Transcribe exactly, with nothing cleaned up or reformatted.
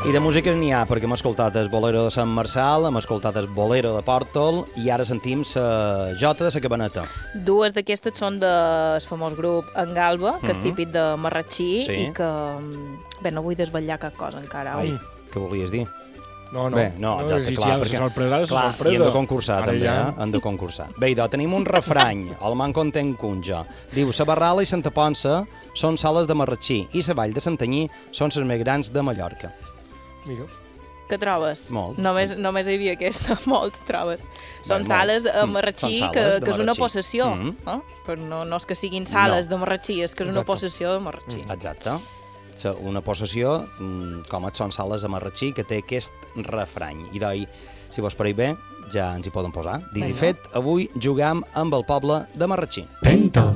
I de música n'hi ha, perquè hem escoltat el bolero de Sant Marçal, hem escoltat el bolero de Pòrtol i ara sentim la jota de la Cabaneta. Dues d'aquestes són del famós grup En Galba, que mm -hmm. és típic de Marratxí, sí. i que... Bé, no vull desvetllar cap cosa encara. Ai, què volies dir? No, no. Bé, no, exacte, no, clar, si ha de perquè, ser sorpresa, és clar, sorpresa. i hem de concursar, Ara també, ja... eh? Hem de concursar. Bé, idò, tenim un refrany, el man content cunja. Diu, sa Barrala i Santa Ponça són sales de Marratxí i sa Vall de Santanyí són les més grans de Mallorca. Mira. Què trobes? Molt. Només, només hi havia aquesta, molts trobes. Són Bé, sales a mm, Marratxí, sales que, de que és una Marratxí. possessió. Mm -hmm. eh? Però no, no és que siguin sales No. de Marratxí, és que és una Exacte. possessió de Marratxí. Mm, exacte. Una possessió, com són sales de Marratxí, que té aquest refrany. I d'oi, si vos pareix bé, ja ens hi poden posar. Dit i fet, avui jugam amb el poble de Marratxí. Penta.